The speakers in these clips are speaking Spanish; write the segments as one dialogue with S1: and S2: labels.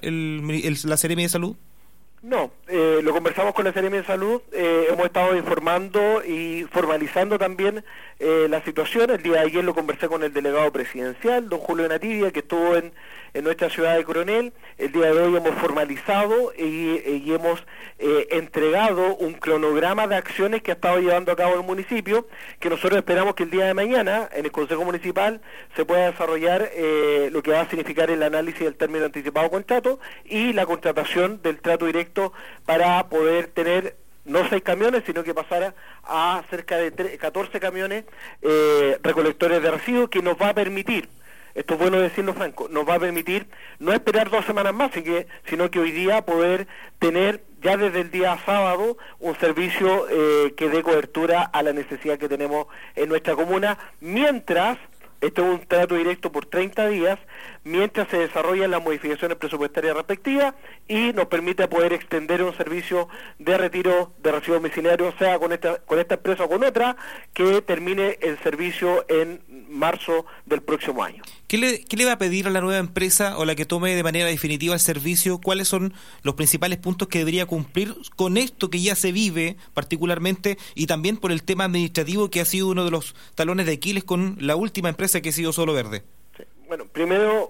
S1: la Seremi de Salud?
S2: No, lo conversamos con la Seremi de Salud, hemos estado informando y formalizando también la situación. El día de ayer lo conversé con el delegado presidencial, don Julio Nativia, que estuvo en nuestra ciudad de Coronel. El día de hoy hemos formalizado y hemos entregado un cronograma de acciones que ha estado llevando a cabo el municipio, que nosotros esperamos que el día de mañana en el Consejo Municipal se pueda desarrollar lo que va a significar el análisis del término anticipado de contrato y la contratación del trato directo para poder tener no 6 camiones, sino que pasara a cerca de 14 camiones recolectores de residuos, que nos va a permitir, esto es bueno decirlo franco, nos va a permitir no esperar 2 semanas más, sino que hoy día poder tener ya desde el día sábado un servicio que dé cobertura a la necesidad que tenemos en nuestra comuna, mientras esto es un trato directo por 30 días, mientras se desarrollan las modificaciones presupuestarias respectivas y nos permite poder extender un servicio de retiro de residuos domiciliarios, sea con esta empresa o con otra, que termine el servicio en marzo del próximo año.
S1: ¿Qué le va a pedir a la nueva empresa o la que tome de manera definitiva el servicio? ¿Cuáles son los principales puntos que debería cumplir con esto que ya se vive particularmente, y también por el tema administrativo, que ha sido uno de los talones de Aquiles con la última empresa que ha sido Solo Verde?
S2: Sí. Bueno, primero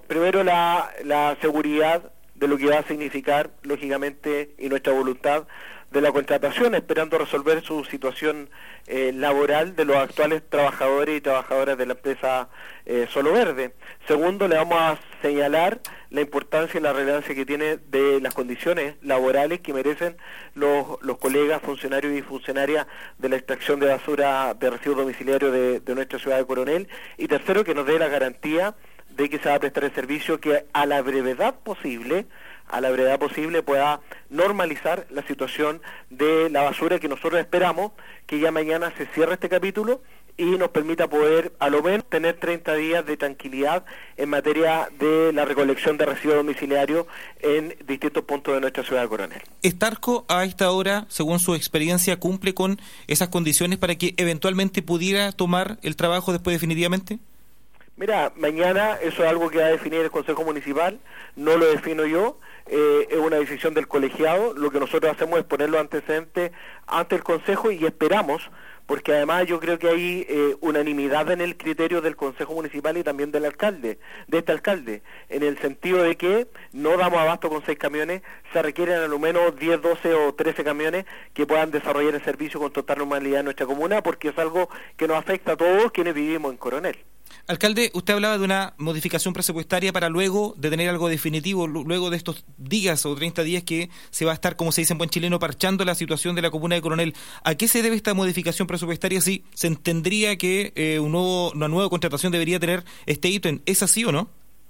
S2: la seguridad de lo que va a significar, lógicamente, y nuestra voluntad de la contratación, esperando resolver su situación laboral de los actuales trabajadores y trabajadoras de la empresa Solo Verde. Segundo, le vamos a señalar la importancia y la relevancia que tiene de las condiciones laborales que merecen los colegas, funcionarios y funcionarias de la extracción de basura de residuos domiciliarios de nuestra ciudad de Coronel. Y tercero, que nos dé la garantía de que se va a prestar el servicio que a la brevedad posible pueda normalizar la situación de la basura, que nosotros esperamos que ya mañana se cierre este capítulo y nos permita poder a lo menos tener 30 días de tranquilidad en materia de la recolección de residuos domiciliarios en distintos puntos de nuestra ciudad de Coronel.
S1: ¿Starco a esta hora, según su experiencia, cumple con esas condiciones para que eventualmente pudiera tomar el trabajo después definitivamente?
S2: Mira, mañana eso es algo que va a definir el Consejo Municipal, no lo defino yo, es una decisión del colegiado. Lo que nosotros hacemos es poner los antecedentes ante el Consejo y esperamos, porque además yo creo que hay unanimidad en el criterio del Consejo Municipal y también del alcalde, en el sentido de que no damos abasto con 6 camiones, se requieren a lo menos 10, 12 o 13 camiones que puedan desarrollar el servicio con total normalidad en nuestra comuna, porque es algo que nos afecta a todos quienes vivimos en Coronel.
S1: Alcalde, usted hablaba de una modificación presupuestaria para luego de tener algo definitivo, luego de estos días o 30 días que se va a estar, como se dice en buen chileno, parchando la situación de la comuna de Coronel. ¿A qué se debe esta modificación presupuestaria? Si se entendería que una nueva contratación debería tener este ítem, ¿es así o no?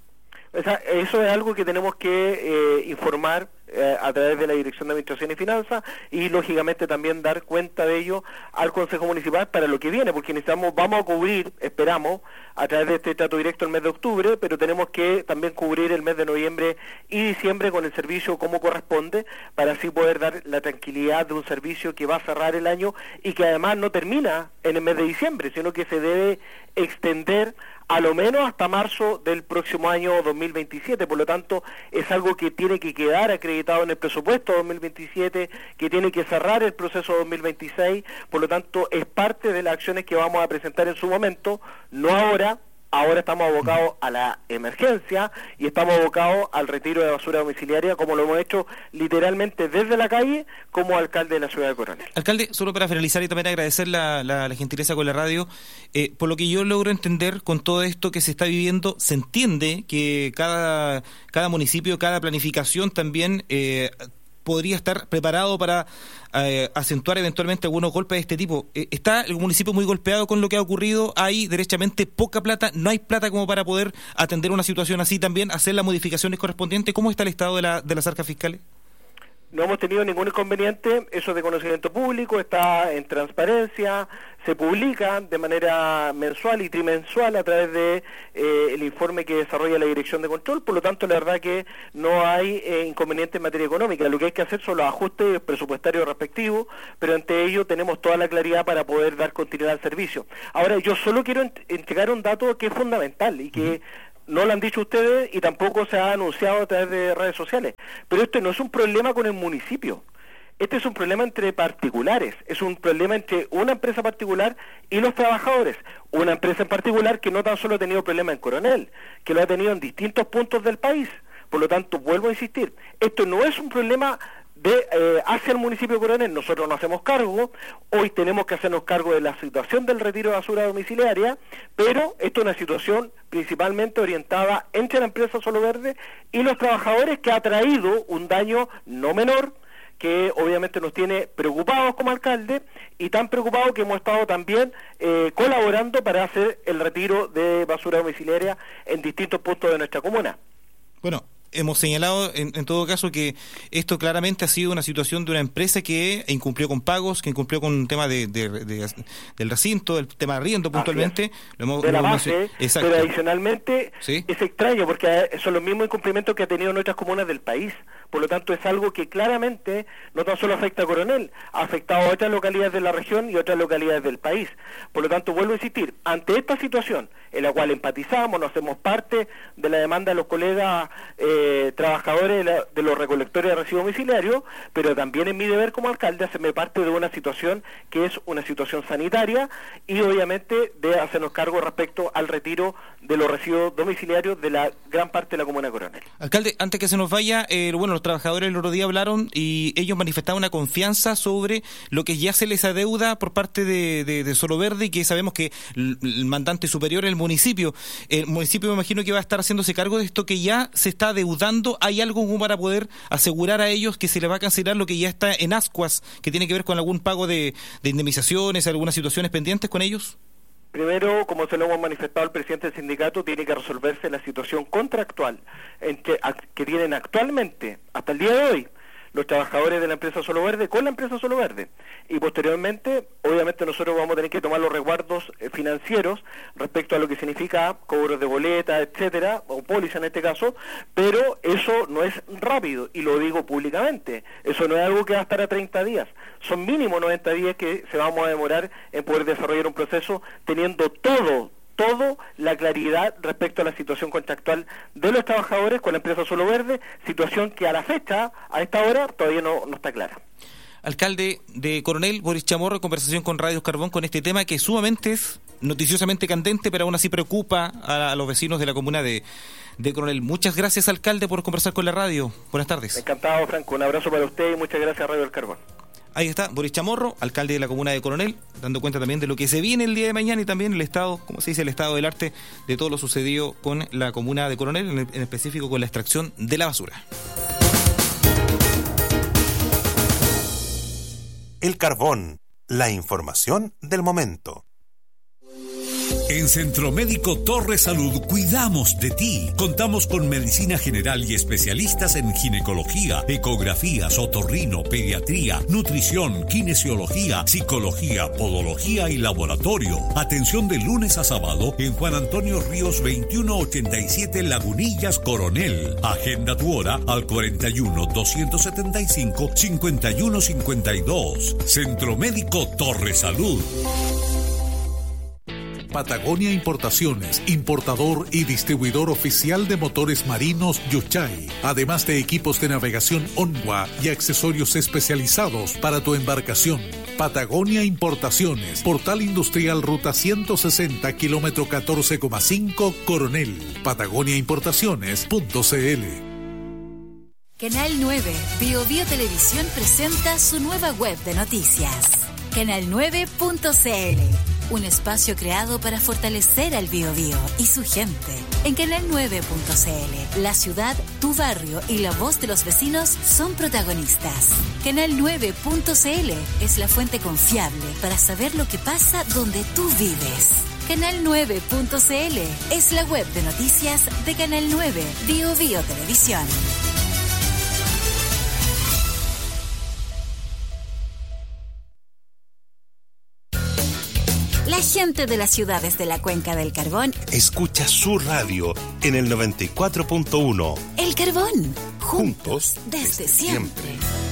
S2: Eso es algo que tenemos que informar a través de la Dirección de Administración y Finanzas, y lógicamente también dar cuenta de ello al Consejo Municipal para lo que viene, porque vamos a cubrir, esperamos, a través de este trato directo el mes de octubre, pero tenemos que también cubrir el mes de noviembre y diciembre con el servicio como corresponde, para así poder dar la tranquilidad de un servicio que va a cerrar el año y que además no termina en el mes de diciembre, sino que se debe extender a lo menos hasta marzo del próximo año 2027, por lo tanto es algo que tiene que quedar acreditado en el presupuesto 2027, que tiene que cerrar el proceso 2026, por lo tanto es parte de las acciones que vamos a presentar en su momento, no ahora estamos abocados a la emergencia y estamos abocados al retiro de basura domiciliaria, como lo hemos hecho literalmente desde la calle como alcalde de la ciudad de Coronel.
S1: Alcalde, solo para finalizar y también agradecer la gentileza con la radio, por lo que yo logro entender con todo esto que se está viviendo, se entiende que cada municipio, cada planificación también podría estar preparado para acentuar eventualmente algunos golpes de este tipo. ¿Está el municipio muy golpeado con lo que ha ocurrido? ¿Hay derechamente poca plata? ¿No hay plata como para poder atender una situación así también, hacer las modificaciones correspondientes? ¿Cómo está el estado de las arcas fiscales?
S2: No hemos tenido ningún inconveniente, eso es de conocimiento público, está en transparencia, se publica de manera mensual y trimensual a través de el informe que desarrolla la Dirección de Control, por lo tanto la verdad que no hay inconveniente en materia económica. Lo que hay que hacer son los ajustes presupuestarios respectivos, pero ante ello tenemos toda la claridad para poder dar continuidad al servicio. Ahora, yo solo quiero entregar un dato que es fundamental y que no lo han dicho ustedes y tampoco se ha anunciado a través de redes sociales. Pero esto no es un problema con el municipio. Este es un problema entre particulares, es un problema entre una empresa particular y los trabajadores. Una empresa en particular que no tan solo ha tenido problemas en Coronel, que lo ha tenido en distintos puntos del país. Por lo tanto, vuelvo a insistir, esto no es un problema hacia el municipio de Coronel. Nosotros nos hacemos cargo, hoy tenemos que hacernos cargo de la situación del retiro de basura domiciliaria, pero esto es una situación principalmente orientada entre la empresa Solo Verde y los trabajadores, que ha traído un daño no menor, que obviamente nos tiene preocupados como alcalde, y tan preocupados que hemos estado también colaborando para hacer el retiro de basura domiciliaria en distintos puntos de nuestra comuna.
S1: Bueno, hemos señalado en todo caso que esto claramente ha sido una situación de una empresa que incumplió con pagos, que incumplió con un tema del recinto, del tema de arriendo puntualmente.
S2: De la base, pero adicionalmente ¿sí? Es extraño porque son los mismos incumplimientos que ha tenido en otras comunas del país. Por lo tanto, es algo que claramente no tan solo afecta a Coronel, ha afectado a otras localidades de la región y otras localidades del país. Por lo tanto, vuelvo a insistir, ante esta situación en la cual empatizamos, nos hacemos parte de la demanda de los colegas trabajadores de los recolectores de residuos domiciliarios, pero también es mi deber como alcalde hacerme parte de una situación que es una situación sanitaria y obviamente de hacernos cargo respecto al retiro de los residuos domiciliarios de la gran parte de la comuna de Coronel.
S1: Alcalde, antes que se nos vaya, los trabajadores el otro día hablaron y ellos manifestaban una confianza sobre lo que ya se les adeuda por parte de Solo Verde, y que sabemos que el mandante superior es el municipio. El municipio me imagino que va a estar haciéndose cargo de esto que ya se está adeudando. ¿Hay algo como para poder asegurar a ellos que se les va a cancelar lo que ya está en ascuas, que tiene que ver con algún pago de indemnizaciones, algunas situaciones pendientes con ellos?
S2: Primero, como se lo hemos manifestado al presidente del sindicato, tiene que resolverse la situación contractual que tienen actualmente, hasta el día de hoy, los trabajadores de la empresa Solo Verde con la empresa Solo Verde. Y posteriormente, obviamente nosotros vamos a tener que tomar los resguardos financieros respecto a lo que significa cobros de boleta, etcétera, o póliza en este caso, pero eso no es rápido, y lo digo públicamente. Eso no es algo que va a estar a 30 días. Son mínimo 90 días que se vamos a demorar en poder desarrollar un proceso teniendo todo la claridad respecto a la situación contractual de los trabajadores con la empresa Solo Verde, situación que a la fecha, a esta hora, todavía no está clara.
S1: Alcalde de Coronel, Boris Chamorro, en conversación con Radio Carbón con este tema que sumamente es noticiosamente candente, pero aún así preocupa a los vecinos de la comuna de Coronel. Muchas gracias, alcalde, por conversar con la radio. Buenas tardes.
S2: Encantado, Franco. Un abrazo para usted y muchas gracias a Radio del Carbón.
S1: Ahí está, Boris Chamorro, alcalde de la comuna de Coronel, dando cuenta también de lo que se viene el día de mañana y también el estado, como se dice, el estado del arte de todo lo sucedido con la comuna de Coronel, en específico con la extracción de la basura.
S3: El Carbón, la información del momento.
S4: En Centro Médico Torre Salud cuidamos de ti. Contamos con medicina general y especialistas en ginecología, ecografías, otorrino, pediatría, nutrición, kinesiología, psicología, podología y laboratorio. Atención de lunes a sábado en Juan Antonio Ríos 2187 Lagunillas, Coronel. Agenda tu hora al 41-275-5152. Centro Médico Torre Salud.
S5: Patagonia Importaciones, importador y distribuidor oficial de motores marinos Yuchay, además de equipos de navegación Onwa y accesorios especializados para tu embarcación. Patagonia Importaciones, Portal Industrial Ruta 160, kilómetro 14,5, Coronel. patagoniaimportaciones.cl.
S6: Canal 9, BioBio Televisión presenta su nueva web de noticias, canal9.cl. Un espacio creado para fortalecer al Biobío y su gente. En canal9.cl, la ciudad, tu barrio y la voz de los vecinos son protagonistas. Canal9.cl es la fuente confiable para saber lo que pasa donde tú vives. Canal9.cl es la web de noticias de Canal 9, BioBío Televisión. La gente de las ciudades de la Cuenca del Carbón
S3: escucha su radio en el 94.1.
S6: El Carbón, juntos desde siempre.